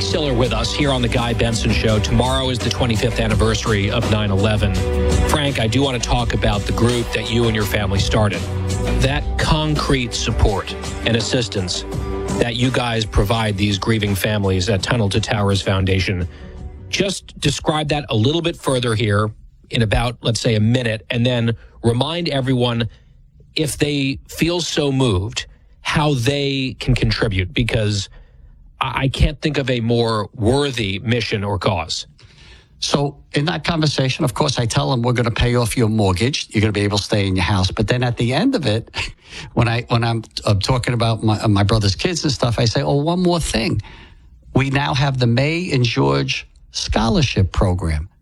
Frank Siller with us here on The Guy Benson Show. Tomorrow is the 25th anniversary of 9/11. Frank, I do want to talk about the group that you and your family started. That concrete support and assistance that you guys provide these grieving families at Tunnel to Towers Foundation. Just describe that a little bit further here in about, let's say, a minute, and then remind everyone, if they feel so moved, how they can contribute, because I can't think of a more worthy mission or cause. So in that conversation, of course, I tell them we're going to pay off your mortgage. You're going to be able to stay in your house. But then at the end of it, when I'm talking about my brother's kids and stuff, I say, oh, one more thing. We now have the May and George Scholarship Program.